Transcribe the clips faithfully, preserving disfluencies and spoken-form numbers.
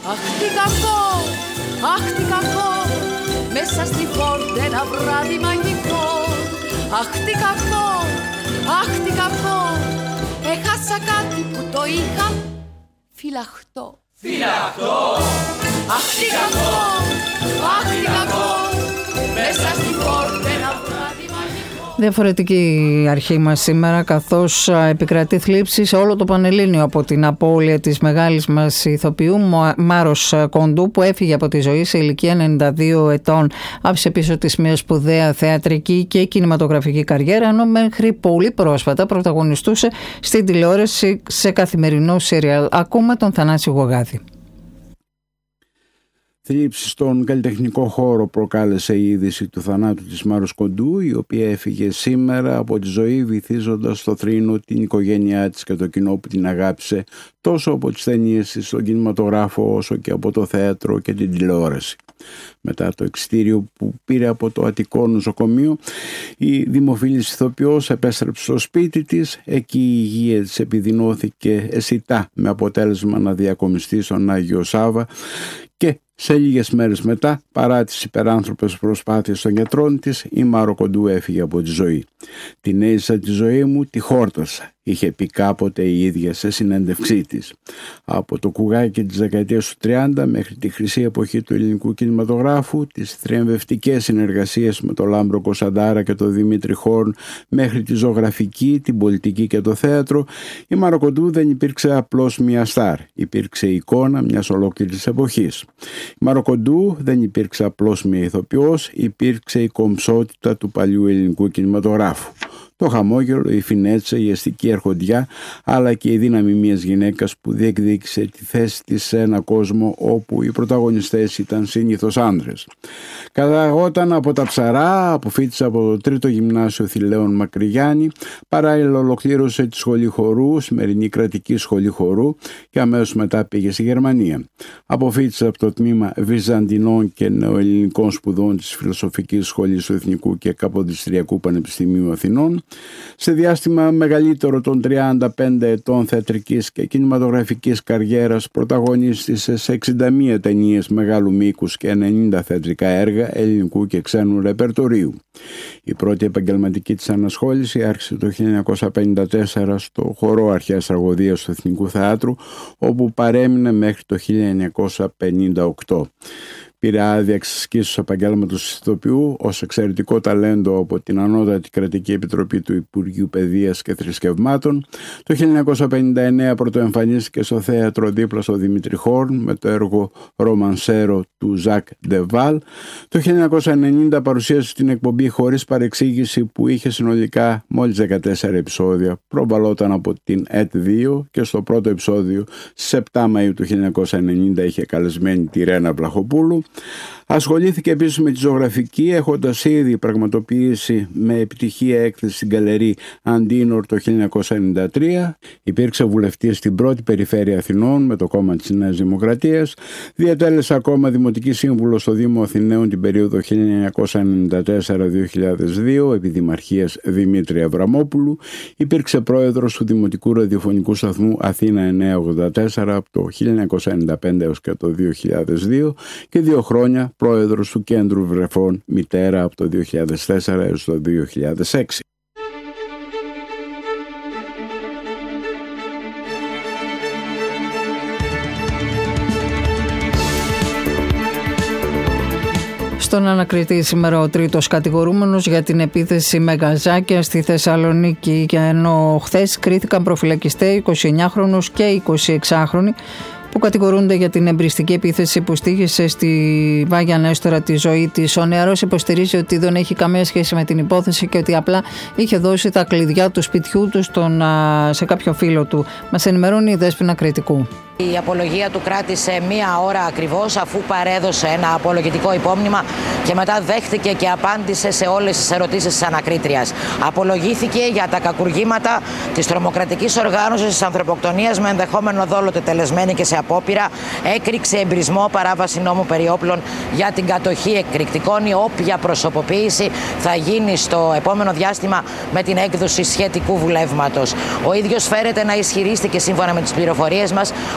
Αχ τι κακό, αχ τι κακό, μέσα στη φόρτα ένα βράδυ μαγικό. Αχ τι κακό, αχ τι κακό, έχασα κάτι που το είχα φυλαχτό. Φυλαχτό. Αχ τι κακό, αχ τι κακό, μέσα στη φόρτα ένα βράδυ μαγικό. Διαφορετική αρχή μας σήμερα, καθώς επικρατεί θλίψη σε όλο το Πανελλήνιο από την απώλεια της μεγάλης μας ηθοποιού Μάρος Κοντού, που έφυγε από τη ζωή σε ηλικία ενενήντα δύο ετών. Άφησε πίσω της μια σπουδαία θεατρική και κινηματογραφική καριέρα, ενώ μέχρι πολύ πρόσφατα πρωταγωνιστούσε στην τηλεόραση σε καθημερινό σύριαλ. Ακούμε τον Θανάση Γογάδη. Θλίψη στον καλλιτεχνικό χώρο προκάλεσε η είδηση του θανάτου της Μάρος Κοντού, η οποία έφυγε σήμερα από τη ζωή βυθίζοντας στο θρήνο την οικογένειά της και το κοινό που την αγάπησε τόσο από τις ταινίες της στον κινηματογράφο όσο και από το θέατρο και την τηλεόραση. Μετά το εξιτήριο που πήρε από το Αττικό νοσοκομείο, η δημοφιλής ηθοποιός επέστρεψε στο σπίτι της. Εκεί η υγεία της επιδεινώθηκε αισθητά, με αποτέλεσμα να διακομιστεί στον Άγιο Σάββα, και σε λίγες μέρες μετά, παρά τις υπεράνθρωπες προσπάθειες των γιατρών της, η Μάρο Κοντού έφυγε από τη ζωή. «Την έζησα τη ζωή μου, τη χόρτασα», είχε πει κάποτε η ίδια σε συνέντευξή της. Από το κουγάκι της δεκαετίας του τριάντα μέχρι τη χρυσή εποχή του ελληνικού κινηματογράφου, τις θριαμβευτικές συνεργασίες με τον Λάμπρο Κωνσταντάρα και τον Δημήτρη Χόρν, μέχρι τη ζωγραφική, την πολιτική και το θέατρο, η Μάρο Κοντού δεν υπήρξε απλώς μια στάρ. Υπήρξε εικόνα μιας ολόκληρης εποχής. Η Μάρο Κοντού δεν υπήρξε απλώς μια ηθοποιός, υπήρξε η κομψότητα του παλιού ελληνικού κινηματογράφου. Το χαμόγελο, η φινέτσα, η αστική αρχοντιά, αλλά και η δύναμη μιας γυναίκας που διεκδίκησε τη θέση της σε ένα κόσμο όπου οι πρωταγωνιστές ήταν συνήθως άνδρες. Καταγόταν από τα Ψαρά, αποφοίτησε από το τρίτο γυμνάσιο Θηλαίων Μακρυγιάννη, παράλληλα ολοκλήρωσε τη σχολή χορού, σημερινή κρατική σχολή χορού, και αμέσως μετά πήγε στη Γερμανία. Αποφοίτησε από το τμήμα Βυζαντινών και Νεοελληνικών Σπουδών της Φιλοσοφικής Σχολής του Εθνικού και Καποδιστριακού Πανεπιστημίου Αθηνών. Σε διάστημα μεγαλύτερο των τριάντα πέντε ετών θεατρικής και κινηματογραφικής καριέρας, πρωταγωνίστησε σε εξήντα μία ταινίες μεγάλου μήκους και ενενήντα θεατρικά έργα ελληνικού και ξένου ρεπερτορίου. Η πρώτη επαγγελματική της ανασχόληση άρχισε το χίλια εννιακόσια πενήντα τέσσερα στο χορό αρχαίας τραγωδίας του Εθνικού Θεάτρου, όπου παρέμεινε μέχρι το χίλια εννιακόσια πενήντα οκτώ. Πήρε άδεια εξασκήσεως επαγγέλματος ηθοποιού ως εξαιρετικό ταλέντο από την Ανώτατη Κρατική Επιτροπή του Υπουργείου Παιδείας και Θρησκευμάτων. Το χίλια εννιακόσια πενήντα εννέα πρωτοεμφανίστηκε στο θέατρο δίπλα στο Δημήτρη Χόρν με το έργο «Ρομανσέρο» του Ζακ Ντεβάλ. Το χίλια εννιακόσια ενενήντα παρουσίασε την εκπομπή «Χωρίς παρεξήγηση», που είχε συνολικά μόλις δεκατέσσερα επεισόδια. Προβαλόταν από την ΕΤ δύο και στο πρώτο επεισόδιο στις επτά Μαΐου του χίλια εννιακόσια ενενήντα είχε καλεσμένη τη Ρένα Βλαχοπούλου. Ασχολήθηκε επίσης με τη ζωγραφική, έχοντας ήδη πραγματοποιήσει με επιτυχία έκθεση στην Γκαλερί Αντίνορ το χίλια εννιακόσια ενενήντα τρία. Υπήρξε βουλευτής στην πρώτη περιφέρεια Αθηνών με το κόμμα της Νέας Δημοκρατίας. Διατέλεσε ακόμα δημοτική σύμβουλο στο Δήμο Αθηναίων την περίοδο χίλια εννιακόσια ενενήντα τέσσερα με δύο χιλιάδες δύο επί δημαρχίας Δημήτρη Αβραμόπουλου. Υπήρξε πρόεδρος του Δημοτικού Ραδιοφωνικού Σταθμού Αθήνα εννιακόσια ογδόντα τέσσερα από το χίλια εννιακόσια ενενήντα πέντε έως και το δύο χιλιάδες δύο και δύο χρόνια πρόεδρος του Κέντρου Βρεφών Μητέρα από το δύο χιλιάδες τέσσερα έως το δύο χιλιάδες έξι. Στον ανακριτή σήμερα ο τρίτος κατηγορούμενος για την επίθεση με γκαζάκια στη Θεσσαλονίκη, ενώ χθες κρίθηκαν προφυλακιστέ εικοσιεννιάχρονος και εικοσιεξάχρονοι που κατηγορούνται για την εμπριστική επίθεση που στοίχησε στη Βάγια Νέστορα τη ζωή της. Ο νεαρός υποστηρίζει ότι δεν έχει καμία σχέση με την υπόθεση και ότι απλά είχε δώσει τα κλειδιά του σπιτιού του στον, σε κάποιο φίλο του. Μας ενημερώνει η Δέσποινα Κρητικού. Η απολογία του κράτησε μία ώρα ακριβώς, αφού παρέδωσε ένα απολογητικό υπόμνημα και μετά δέχτηκε και απάντησε σε όλες τις ερωτήσεις της ανακρίτριας. Απολογήθηκε για τα κακουργήματα της τρομοκρατικής οργάνωσης της ανθρωποκτονίας με ενδεχόμενο δόλο τετελεσμένη και σε απόπειρα, έκρηξε εμπρισμό, παράβαση νόμου περί όπλων για την κατοχή εκρηκτικών. Η όποια προσωποποίηση θα γίνει στο επόμενο διάστημα με την έκδοση σχετικού βουλεύματος. Ο ίδιος φέρεται να ισχυρίστηκε, σύμφωνα με τις πληροφορίες μας,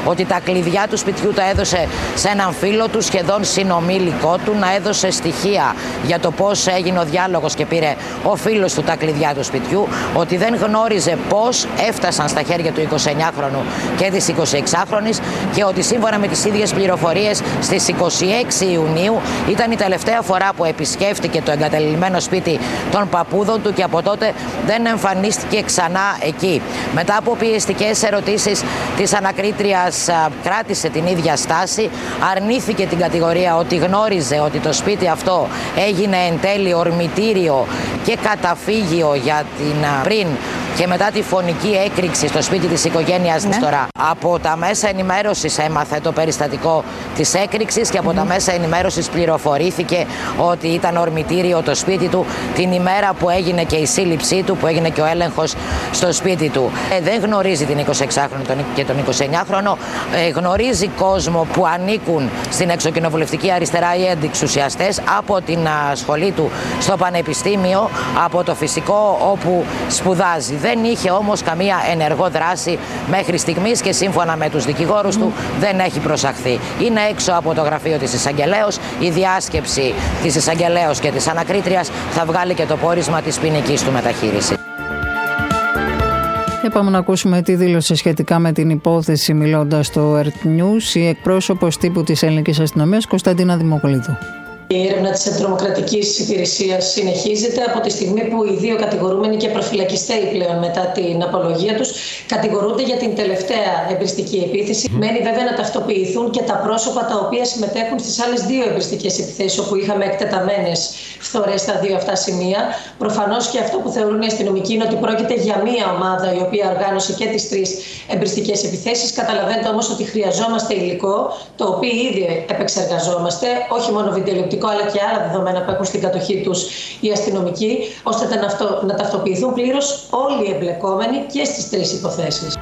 ότι τα κλειδιά του σπιτιού τα έδωσε σε έναν φίλο του, σχεδόν συνομήλικό του, να έδωσε στοιχεία για το πώς έγινε ο διάλογος και πήρε ο φίλος του τα κλειδιά του σπιτιού, ότι δεν γνώριζε πώς έφτασαν στα χέρια του εικοσιεννιάχρονου και της εικοσιεξάχρονης και ότι σύμφωνα με τις ίδιες πληροφορίες στις είκοσι έξι Ιουνίου ήταν η τελευταία φορά που επισκέφτηκε το εγκαταλειμμένο σπίτι των παππούδων του και από τότε δεν εμφανίστηκε ξανά εκεί. Μετά από πιεστικές ερωτήσεις της ανακρίτριας κράτησε την ίδια στάση, αρνήθηκε την κατηγορία ότι γνώριζε ότι το σπίτι αυτό έγινε εν τέλει ορμητήριο και καταφύγιο για την πριν και μετά τη φωνική έκρηξη στο σπίτι της οικογένειας ναι. Τώρα. Από τα μέσα ενημέρωσης έμαθε το περιστατικό της έκρηξης και από mm. τα μέσα ενημέρωσης πληροφορήθηκε ότι ήταν ορμητήριο το σπίτι του την ημέρα που έγινε και η σύλληψή του, που έγινε και ο έλεγχος στο σπίτι του. Ε, δεν γνωρίζει την εικοσιεξάχρονη και τον εικοσιεννιάχρονο, ε, γνωρίζει κόσμο που ανήκουν στην εξοκοινοβουλευτική αριστερά ή αντιξουσιαστές από την α, σχολή του στο Πανεπιστήμιο, από το φυσικό όπου σπουδάζει. Δεν είχε όμως καμία ενεργό δράση μέχρι στιγμής και σύμφωνα με τους δικηγόρους mm. του δεν έχει προσαχθεί. Είναι έξω από το γραφείο της εισαγγελέως. Η διάσκεψη της εισαγγελέως και της ανακρίτριας θα βγάλει και το πόρισμα της ποινικής του μεταχείρισης. Πάμε να ακούσουμε τι δήλωσε σχετικά με την υπόθεση μιλώντας στο Earth News η εκπρόσωπος τύπου της Ελληνικής Αστυνομίας Κωνσταντίνα Δημοκολίδου. Η έρευνα της Αντιτρομοκρατικής Υπηρεσίας συνεχίζεται από τη στιγμή που οι δύο κατηγορούμενοι και προφυλακιστέοι πλέον μετά την απολογία τους κατηγορούνται για την τελευταία εμπριστική επίθεση. Mm. Μένει βέβαια να ταυτοποιηθούν και τα πρόσωπα τα οποία συμμετέχουν στις άλλες δύο εμπριστικές επιθέσεις όπου είχαμε εκτεταμένες φθορές στα δύο αυτά σημεία. Προφανώς και αυτό που θεωρούν οι αστυνομικοί είναι ότι πρόκειται για μία ομάδα η οποία οργάνωσε και τις τρεις εμπριστικές επιθέσεις. Καταλαβαίνετε όμως ότι χρειαζόμαστε υλικό το οποίο ήδη επεξεργαζόμαστε, όχι μόνο βιντεοληπτικό αλλά και άλλα δεδομένα που έχουν στην κατοχή τους οι αστυνομικοί, ώστε να, αυτό, να ταυτοποιηθούν πλήρως όλοι οι εμπλεκόμενοι και στις τρεις υποθέσεις.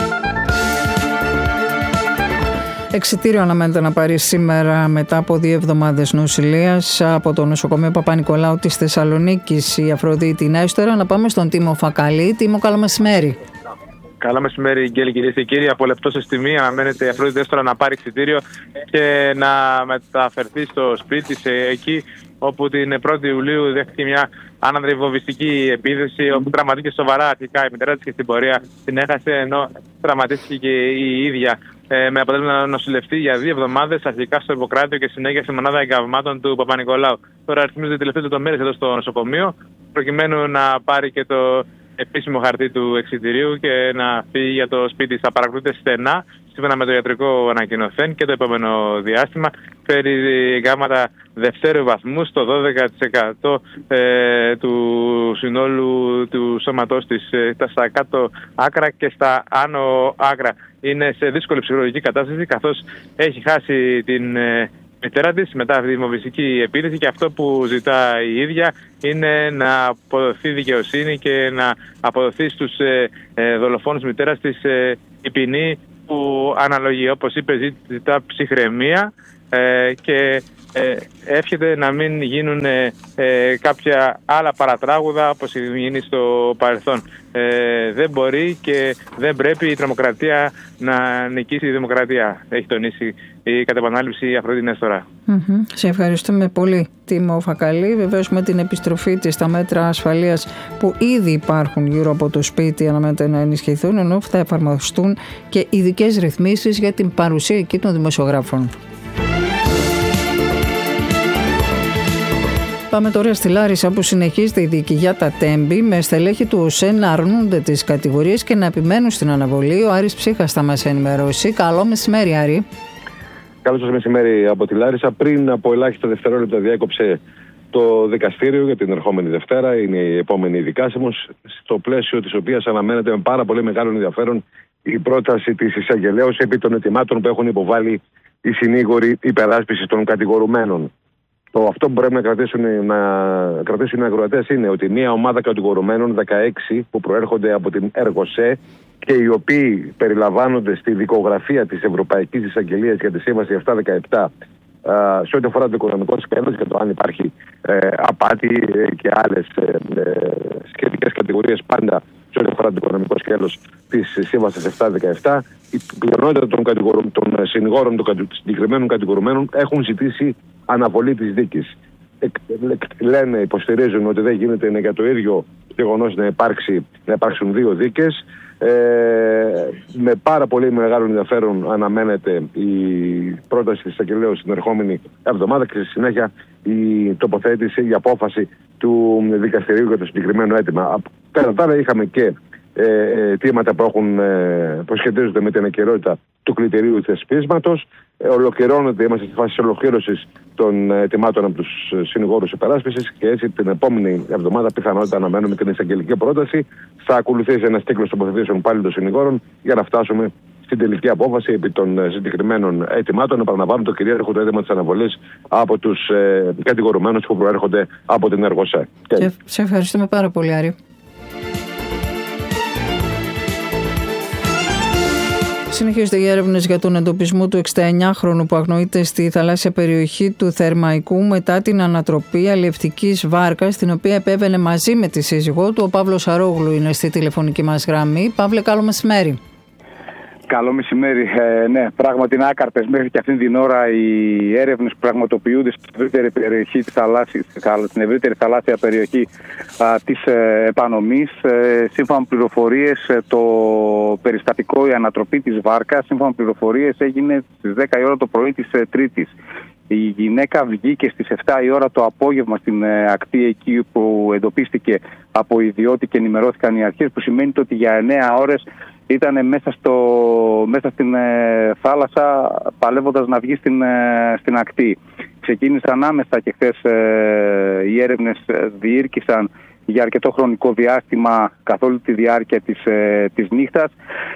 Εξιτήριο αναμένεται να πάρει σήμερα μετά από δύο εβδομάδες νοσηλείας από το νοσοκομείο Παπα-Νικολάου της Θεσσαλονίκης η Αφροδίτη Νέστορα. Να πάμε στον Τίμο Φακαλή. Τίμο, καλό μεσημέρι. Καλά μεσημέρι, Γκέλη, κυρίες και κύριοι. Από λεπτό σε στιγμή αναμένεται η Αφροδίτη Νέστορα να πάρει εξιτήριο και να μεταφερθεί στο σπίτι της, εκεί όπου την πρώτη Ιουλίου δέχτηκε μια άνανδρη βομβιστική επίθεση, όπου τραυματίστηκε σοβαρά αρχικά η μητέρα της και στην πορεία την έχασε, ενώ τραυματίστηκε και η ίδια. Ε, με αποτέλεσμα να νοσηλευτεί για δύο εβδομάδες, αρχικά στο Ιπποκράτιο και συνέχεια στη μονάδα εγκαυμάτων του Παπα-Νικολάου. Τώρα αριθμίζονται οι τελευταίες λεπτομέρειες εδώ στο νοσοκομείο, προκειμένου να πάρει και το επίσημο χαρτί του εξιτηρίου και να φύγει για το σπίτι. Θα παρακολουθείται στενά, σύμφωνα με το ιατρικό ανακοινωθέν, και το επόμενο διάστημα φέρει γάμματα δευτέρου βαθμού στο δώδεκα τοις εκατό ε, του συνόλου του σώματός της, ε, στα κάτω άκρα και στα άνω άκρα. Είναι σε δύσκολη ψυχολογική κατάσταση, καθώς έχει χάσει την ε, μητέρα της μετά από τη βομβιστική επίθεση, και αυτό που ζητά η ίδια είναι να αποδοθεί δικαιοσύνη και να αποδοθεί στους ε, ε, δολοφόνους μητέρας της ε, η ποινή που αναλογεί. Όπως είπε, ζητά ψυχραιμία ε, και ε, εύχεται να μην γίνουν ε, ε, κάποια άλλα παρατράγουδα όπως έχει γίνει στο παρελθόν. Ε, δεν μπορεί και δεν πρέπει η τρομοκρατία να νικήσει η δημοκρατία, έχει τονίσει η κατ' επανάληψη η Αφροδίτη Νέστορα. Mm-hmm. Σε ευχαριστούμε πολύ, Τίμο Φακαλή. Βεβαίως με την επιστροφή της στα μέτρα ασφαλείας που ήδη υπάρχουν γύρω από το σπίτι αναμένεται να ενισχυθούν, ενώ θα εφαρμοστούν και ειδικές ρυθμίσεις για την παρουσία εκεί των δημοσιογράφων. Πάμε τώρα στη Λάρισα, που συνεχίζεται η δίκη για τα Τέμπη, με στελέχη του ΟΣΕ να αρνούνται τις κατηγορίες και να επιμένουν στην αναβολή. Ο Άρης Ψύχας θα μας ενημερώσει. Καλό μεσημέρι, Άρη. Καλό σας μεσημέρι από τη Λάρισα. Πριν από ελάχιστα δευτερόλεπτα διέκοψε το δικαστήριο για την ερχόμενη Δευτέρα. Είναι η επόμενη δικάσιμος, στο πλαίσιο της οποίας αναμένεται με πάρα πολύ μεγάλο ενδιαφέρον η πρόταση της εισαγγελέως επί των ετοιμάτων που έχουν υποβάλει οι συνήγοροι υπεράσπισης των κατηγορουμένων. Το αυτό που πρέπει να κρατήσουν, να κρατήσουν οι ακροατές είναι ότι μια ομάδα κατηγορουμένων δεκαέξι που προέρχονται από την ΕΡΓΟΣΕ και οι οποίοι περιλαμβάνονται στη δικογραφία της Ευρωπαϊκής Εισαγγελίας για τη Σύμβαση επτακόσια δεκαεπτά σε ό,τι αφορά το οικονομικό σκέλος και το αν υπάρχει ε, απάτη και άλλες ε, σχετικές κατηγορίες πάντα σε ό,τι αφορά το οικονομικό σκέλος της Σύμβασης επτακόσια δεκαεπτά, η πλειονότητα των, των συνηγόρων των συγκεκριμένων κατηγορουμένων έχουν ζητήσει αναβολή της δίκης. Λένε, υποστηρίζουν ότι δεν γίνεται, είναι για το ίδιο γεγονός να, να υπάρξουν δύο δίκες. Ε, με πάρα πολύ μεγάλο ενδιαφέρον αναμένεται η πρόταση της εισαγγελέως την ερχόμενη εβδομάδα και στη συνέχεια η τοποθέτηση, η απόφαση του δικαστηρίου για το συγκεκριμένο αίτημα. Πέρα τα άλλα, είχαμε και ε, αιτήματα που, έχουν, ε, που σχετίζονται με την ακεραιότητα του κριτηρίου θεσπίσματος. Ε, ολοκληρώνεται, είμαστε στη φάση της ολοκλήρωσης των αιτημάτων από τους συνηγόρους υπεράσπισης και έτσι την επόμενη εβδομάδα πιθανότητα αναμένουμε την εισαγγελική πρόταση. Θα ακολουθήσει ένας κύκλος τοποθετήσεων πάλι των συνηγόρων για να φτάσουμε στην τελική απόφαση επί των συγκεκριμένων αιτημάτων. Επαναλαμβάνω το κυρίαρχο το αίτημα της αναβολής από τους ε, κατηγορουμένους που προέρχονται από την ΕΡΓΟΣΕ. Και σε ευχαριστούμε πάρα πολύ, Άρη. Συνεχίζονται οι έρευνες για τον εντοπισμό του εξηνταεννιάχρονου που αγνοείται στη θαλάσσια περιοχή του Θερμαϊκού μετά την ανατροπή αλλιευτικής βάρκας, την οποία επέβαινε μαζί με τη σύζυγό του. Ο Παύλος Αρόγλου είναι στη τηλεφωνική μας γραμμή. Παύλε, καλό μεσημέρι. Καλό μεσημέρι. Ε, ναι, πράγματι είναι άκαρτες μέχρι και αυτήν την ώρα οι έρευνες που πραγματοποιούνται στην ευρύτερη περιοχή της θαλάσσιας, στην ευρύτερη θαλάσσια περιοχή α, της ε, επανομής. Ε, σύμφωνα με πληροφορίες, το περιστατικό, η ανατροπή της βάρκας, σύμφωνα με πληροφορίες, έγινε στις δέκα η ώρα το πρωί της ε, Τρίτης. Η γυναίκα βγήκε στις επτά η ώρα το απόγευμα στην ε, ακτή εκεί που εντοπίστηκε από ιδιώτη και ενημερώθηκαν οι αρχές, που σημαίνει ότι για εννέα ώρες ήταν μέσα, στο, μέσα στην ε, θάλασσα παλεύοντας να βγει στην, ε, στην ακτή. Ξεκίνησαν άμεσα και χθες ε, οι έρευνες διήρκησαν για αρκετό χρονικό διάστημα καθ' όλη τη διάρκεια της, ε, της νύχτας.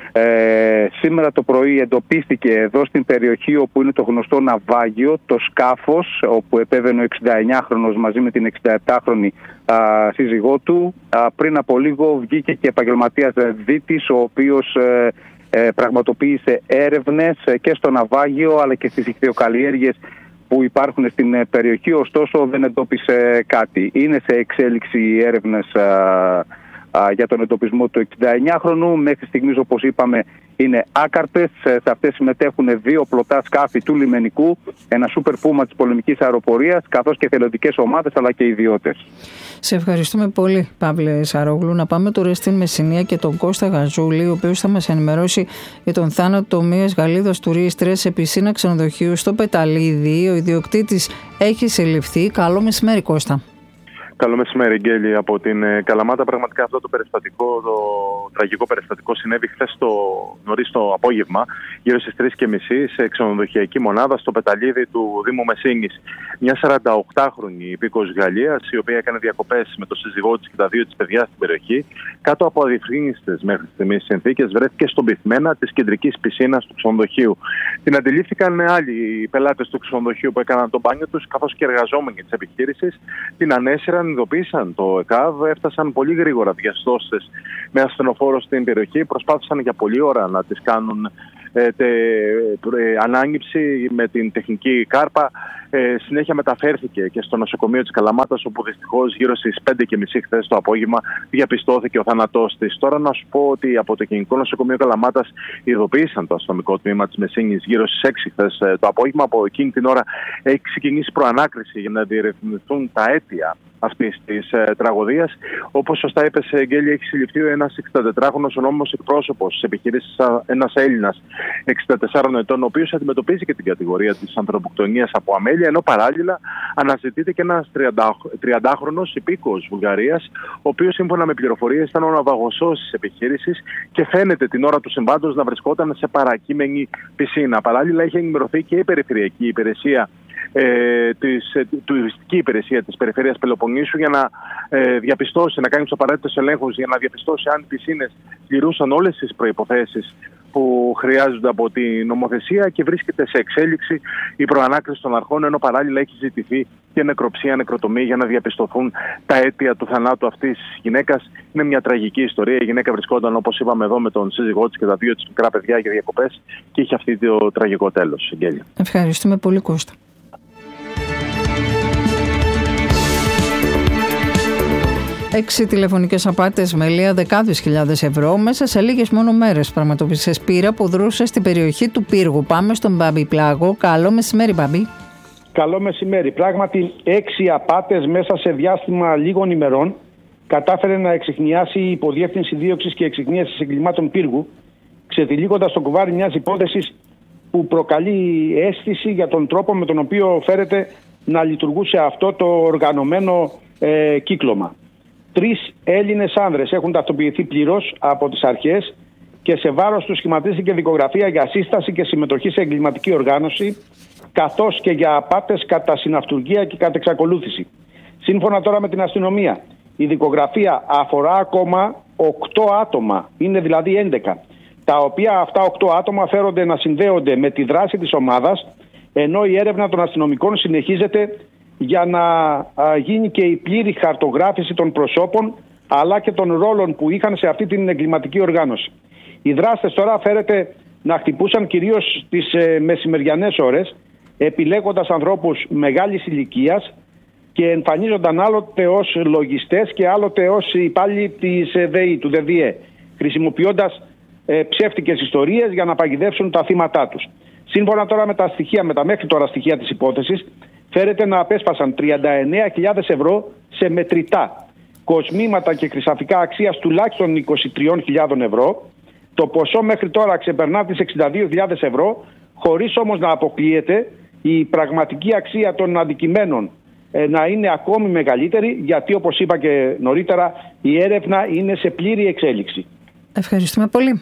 Ε, σήμερα το πρωί εντοπίστηκε εδώ στην περιοχή όπου είναι το γνωστό ναυάγιο, το σκάφος όπου επέβαινε ο εξηνταεννιάχρονος μαζί με την εξηνταεπτάχρονη α, σύζυγό του. Α, πριν από λίγο βγήκε και επαγγελματίας δίτης, ο οποίος ε, ε, πραγματοποίησε έρευνες και στο ναυάγιο αλλά και στις ιχθυοκαλλιέργειες που υπάρχουν στην περιοχή, ωστόσο δεν εντόπισε κάτι. Είναι σε εξέλιξη οι έρευνες α, α, για τον εντοπισμό του εξηνταεννιάχρονου. Μέχρι στιγμής, όπως είπαμε, είναι άκαρτες. Σε αυτές συμμετέχουν δύο πλωτά σκάφη του λιμενικού, ένα σούπερ πούμα της πολεμικής αεροπορίας, καθώς και θελοντικές ομάδες αλλά και ιδιώτες. Σε ευχαριστούμε πολύ, Παύλε Σαρόγλου. Να πάμε τώρα στην Μεσσηνία και τον Κώστα Γαζούλη, ο οποίος θα μας ενημερώσει για τον θάνατο μιας Γαλλίδας τουρίστριας σε πισίνα ξενοδοχείου στο Πεταλίδι. Ο ιδιοκτήτης έχει συλληφθεί. Καλό μεσημέρι, Κώστα. Καλό μεσημέρι, Γκέλη, από την Καλαμάτα. Πραγματικά αυτό το περιστατικό, το τραγικό περιστατικό συνέβη χθες το νωρίς το απόγευμα, γύρω στις τρεις και μισή, σε ξενοδοχειακή μονάδα στο Πεταλίδι του Δήμου Μεσίνης. Μια σαρανταοκτάχρονη υπήκοος Γαλλίας, η οποία έκανε διακοπές με τον σύζυγό της και τα δύο της παιδιά στην περιοχή, κάτω από αδιευκρίνιστες μέχρι στιγμής συνθήκες, βρέθηκε στον πυθμένα της κεντρικής πισίνας του ξενοδοχείου. Την αντιλήφθηκαν άλλοι πελάτες του ξενοδοχείου που έκαναν το μπάνιο τους, καθώς και εργαζόμενοι της επιχείρησης. Την ανέσυραν, ειδοποίησαν το ΕΚΑΒ, έφτασαν πολύ γρήγορα διασώστες με ασθενοφόρο στην περιοχή, προσπάθησαν για πολλή ώρα να τις κάνουν ε, τε, ε, ανάγνυψη με την τεχνική κάρπα. Ε, συνέχεια μεταφέρθηκε και στο νοσοκομείο της Καλαμάτας, όπου δυστυχώς γύρω στις πέντε και μισή χθες το απόγευμα διαπιστώθηκε ο θάνατός της. Τώρα να σου πω ότι από το Γενικό Νοσοκομείο Καλαμάτας ειδοποίησαν το αστυνομικό τμήμα της Μεσίνης γύρω στις έξι χθες το απόγευμα. Από εκείνη την ώρα έχει ξεκινήσει προανάκριση για να διερευνηθούν τα αίτια αυτής της ε, τραγωδίας. Όπως σωστά είπες, Γκέλη, έχει συλληφθεί ένας εξηντατετράχρονος ο νόμιμος εκπρόσωπος της επιχείρησης, ένας Έλληνας εξήντα τεσσάρων ετών, ο οποίος αντιμετωπίζει και την κατηγορία της ανθρωποκτονίας από αμέλεια, ενώ παράλληλα αναζητείται και ένας τριαντάχρονος υπήκοος Βουλγαρίας, ο οποίος σύμφωνα με πληροφορίες ήταν ο ναυαγοσός της επιχείρησης και φαίνεται την ώρα του συμβάντος να βρισκόταν σε παρακείμενη πισίνα. Παράλληλα, είχε ενημερωθεί και η περιφερειακή υπηρεσία Ε, της ε, τουριστική υπηρεσία της Περιφέρειας Πελοποννήσου για να ε, διαπιστώσει, να κάνει τους απαραίτητους ελέγχους για να διαπιστώσει αν οι πισίνες πληρούσαν όλες τις προϋποθέσεις που χρειάζονται από την νομοθεσία, και βρίσκεται σε εξέλιξη η προανάκριση των αρχών, ενώ παράλληλα έχει ζητηθεί και νεκροψία, νεκροτομή για να διαπιστωθούν τα αίτια του θανάτου αυτής της γυναίκας. Είναι μια τραγική ιστορία. Η γυναίκα βρισκόταν, όπως είπαμε εδώ, με τον σύζυγό της και τα δύο της μικρά παιδιά για διακοπές και είχε αυτή το τραγικό τέλος. Ευχαριστούμε πολύ, Κώστα. Έξι τηλεφωνικές απάτες με λία δεκάδες χιλιάδες ευρώ μέσα σε λίγες μόνο μέρες πραγματοποίησε σπήρα που δρούσε στην περιοχή του Πύργου. Πάμε στον Μπάμπη Πλάγο. Καλό μεσημέρι, Μπάμπη. Καλό μεσημέρι. Πράγματι, έξι απάτες μέσα σε διάστημα λίγων ημερών κατάφερε να εξιχνιάσει η Υποδιεύθυνση Δίωξης και Εξιχνίασης Εγκλημάτων Πύργου, ξετυλίγοντας το κουβάρι μιας υπόθεσης που προκαλεί αίσθηση για τον τρόπο με τον οποίο φέρεται να λειτουργούσε αυτό το οργανωμένο ε, κύκλωμα. Τρεις Έλληνες άνδρες έχουν ταυτοποιηθεί πλήρως από τις αρχές και σε βάρος τους σχηματίστηκε δικογραφία για σύσταση και συμμετοχή σε εγκληματική οργάνωση, καθώς και για απάτες κατά συναυτουργία και κατά εξακολούθηση. Σύμφωνα τώρα με την αστυνομία, η δικογραφία αφορά ακόμα οκτώ άτομα, είναι δηλαδή έντεκα, τα οποία αυτά οκτώ άτομα φέρονται να συνδέονται με τη δράση της ομάδας, ενώ η έρευνα των αστυνομικών συνεχίζεται για να γίνει και η πλήρη χαρτογράφηση των προσώπων αλλά και των ρόλων που είχαν σε αυτή την εγκληματική οργάνωση. Οι δράστες τώρα φέρεται να χτυπούσαν κυρίως τις ε, μεσημεριανές ώρες, επιλέγοντας ανθρώπους μεγάλης ηλικίας και εμφανίζονταν άλλοτε ως λογιστές και άλλοτε ως υπάλληλοι της ΔΕΗ, του ΔΕΔΙΕ, χρησιμοποιώντας ε, ψεύτικες ιστορίες για να παγιδεύσουν τα θύματά τους. Σύμφωνα τώρα με τα στοιχεία, με τα μέχρι τώρα στοιχεία της υπόθεσης, φέρεται να απέσπασαν τριάντα εννέα χιλιάδες ευρώ σε μετρητά, κοσμήματα και χρυσαφικά αξίας τουλάχιστον είκοσι τρεις χιλιάδες ευρώ. Το ποσό μέχρι τώρα ξεπερνά τις εξήντα δύο χιλιάδες ευρώ, χωρίς όμως να αποκλείεται η πραγματική αξία των αντικειμένων ε, να είναι ακόμη μεγαλύτερη, γιατί όπως είπα και νωρίτερα, η έρευνα είναι σε πλήρη εξέλιξη. Ευχαριστούμε πολύ.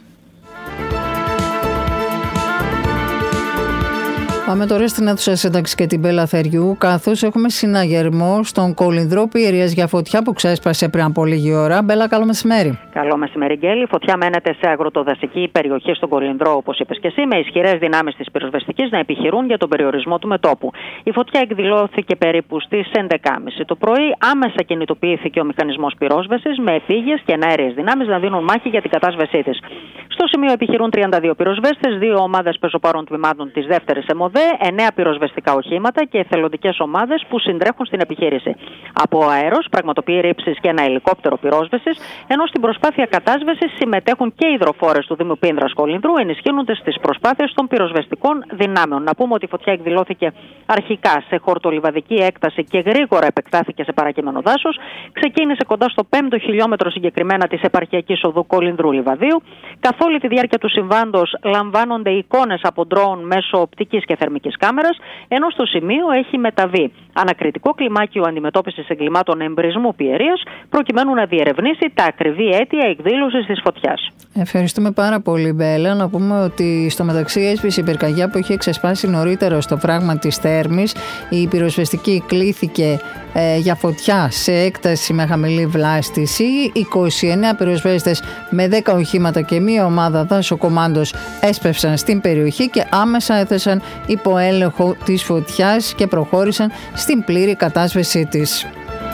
Πάμε τώρα στην αίθουσα σύνταξη και την Πελαθεριού, καθώς έχουμε συναγερμό στον Κολυνδρό Πιερίας για φωτιά που ξέσπασε πριν από λίγη ώρα. Μπέλα, καλό μεσημέρι. Καλό μεσημέρι, Γκέλη. Η φωτιά μένεται σε αγροτοδασική περιοχή στον Κολυνδρό, όπως είπες και εσύ, με ισχυρές δυνάμεις της πυροσβεστικής να επιχειρούν για τον περιορισμό του μετόπου. Η φωτιά εκδηλώθηκε περίπου στις έντεκα και μισή το πρωί. Άμεσα κινητοποιήθηκε ο μηχανισμός πυρόσβεσης με επίγειες και εναέριες δυνάμεις να δίνουν μάχη για την κατάσβεσή της. Στο σημείο επιχειρούν τριάντα δύο πυροσβέστες, δύο ομάδες πεζοπάρων τμήματων της δεύτερης ΕΜΟΔΕ, εννέα πυροσβεστικά οχήματα και εθελοντικές ομάδες που συντρέχουν στην επιχείρηση. Από αέρος πραγματοποιεί ρήψεις και ένα ελικόπτερο πυρόσβεσης, ενώ στην προσπάθεια κατάσβεσης συμμετέχουν και οι υδροφόρες του Δήμου Πίνδρας Κολυνδρού, ενισχύοντας τις προσπάθειες των πυροσβεστικών δυνάμεων. Να πούμε ότι η φωτιά εκδηλώθηκε αρχικά σε χορτολιβαδική έκταση και γρήγορα επεκτάθηκε σε παρακείμενο δάσος. Ξεκίνησε κοντά στο πέμπτο χιλιόμετρο συγκεκριμένα της επαρχιακής οδού Κολυνδρού Λιβαδίου. Καθ' όλη τη διάρκεια του συμβάντος λαμβάνονται εικόνες από ντρόουν μέσω οπτικής και θερμικής κάμερας, ενώ στο σημείο έχει μεταβεί ανακριτικό κλιμάκιο αντιμετώπισης εγκλημάτων εμπρισμού πιερίας, προκειμένου να διερευνήσει τα ακριβή αίτια εκδήλωσης της φωτιάς. Ευχαριστούμε πάρα πολύ, Μπέλα. Να πούμε ότι στο μεταξύ έσπησε η πυρκαγιά που είχε ξεσπάσει νωρίτερα στο φράγμα της Θέρμης. Η πυροσβεστική κλήθηκε ε, για φωτιά σε έκταση με χαμηλή βλάστηση. είκοσι εννέα πυροσβέστες με δέκα οχήματα και μία ομάδα δάσοκομάντος έσπευσαν στην περιοχή και άμεσα έθεσαν υπό έλεγχο της φωτιάς και προχώρησαν στην πλήρη κατάσβεσή της.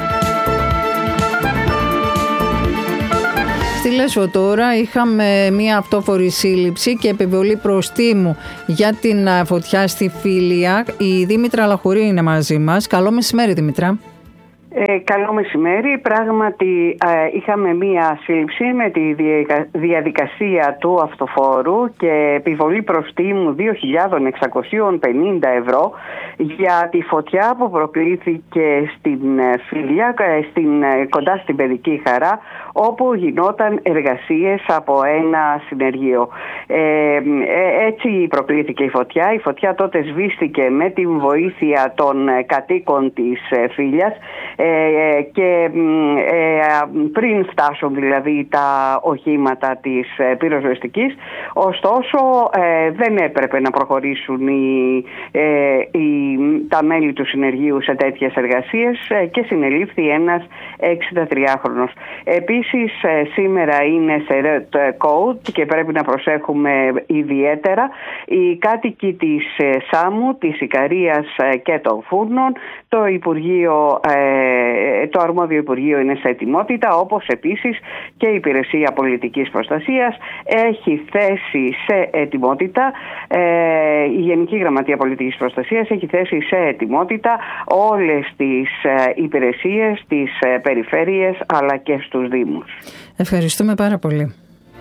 Στη Λέσβο τώρα είχαμε μία αυτόφορη σύλληψη και επιβολή προστίμου για την φωτιά στη Φίλια. Η Δήμητρα Λαχουρή είναι μαζί μας. Καλό μεσημέρι, Δήμητρα. Ε, καλό μεσημέρι. Πράγματι ε, είχαμε μία σύλληψη με τη διαδικασία του αυτοφόρου και επιβολή προστίμου δύο χιλιάδες εξακόσια πενήντα ευρώ για τη φωτιά που προκλήθηκε στην Φίλια, στην, κοντά στην Παιδική Χαρά, όπου γινόταν εργασίες από ένα συνεργείο. Ε, έτσι προκλήθηκε η φωτιά. Η φωτιά τότε σβήστηκε με την βοήθεια των κατοίκων της Φίλιας ε, και ε, πριν φτάσουν δηλαδή τα οχήματα της πυροσβεστικής. Ωστόσο ε, δεν έπρεπε να προχωρήσουν οι, ε, οι, τα μέλη του συνεργείου σε τέτοιες εργασίες ε, και συνελήφθη ένας εξήντα τριάχρονος. Επίσης Επίσης σήμερα είναι σε red code και πρέπει να προσέχουμε ιδιαίτερα οι κάτοικοι της Σάμου, της Ικαρίας και των Φούρνων. Το, Υπουργείο, το αρμόδιο Υπουργείο είναι σε ετοιμότητα, όπως επίσης και η Υπηρεσία Πολιτικής Προστασίας έχει θέσει σε ετοιμότητα, η Γενική Γραμματεία Πολιτικής Προστασίας έχει θέσει σε ετοιμότητα όλες τις υπηρεσίες, τις περιφέρειες αλλά και στους Δήμους. Ευχαριστούμε πάρα πολύ.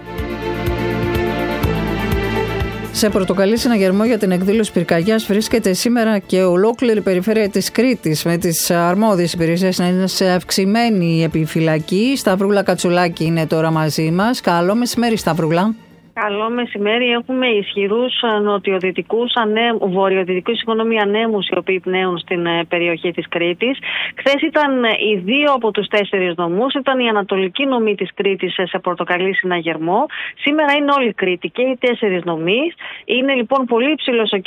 Σε πορτοκαλί συναγερμό για την εκδήλωση πυρκαγιάς βρίσκεται σήμερα και ολόκληρη περιφέρεια της Κρήτης, με τις αρμόδιες υπηρεσίες να είναι σε αυξημένη επιφυλακή. Σταυρούλα Κατσουλάκη είναι τώρα μαζί μας. Καλό μεσημέρι, Σταυρούλα. Καλό μεσημέρι. Έχουμε ισχυρούς νοτιοδυτικούς, βορειοδυτικούς συγγνώμη, ανέμους οι οποίοι πνέουν στην περιοχή της Κρήτης. Χθες ήταν οι δύο από τους τέσσερις νομούς, ήταν η ανατολική νομή της Κρήτης σε πορτοκαλί συναγερμό. Σήμερα είναι όλη η Κρήτη και οι τέσσερις νομοί. Είναι λοιπόν πολύ υψηλός ο